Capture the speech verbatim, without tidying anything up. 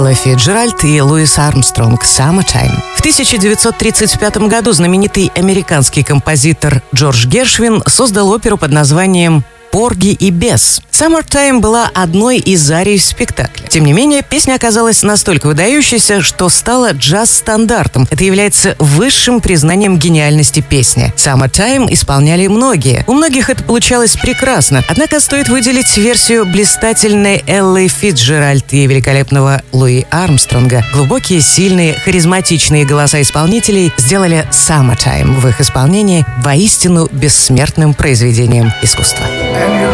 Элла Фицджеральд и Луис Армстронг «Summertime». В тысяча девятьсот тридцать пятом году знаменитый американский композитор Джордж Гершвин создал оперу под названием «Порги и бес». «Summertime» была одной из арий спектакля. Тем не менее, песня оказалась настолько выдающейся, что стала джаз-стандартом. Это является высшим признанием гениальности песни. «Summertime» исполняли многие. У многих это получалось прекрасно. Однако стоит выделить версию блистательной Эллы Фицджеральд и великолепного Луи Армстронга. Глубокие, сильные, харизматичные голоса исполнителей сделали «Summertime» в их исполнении воистину бессмертным произведением искусства. And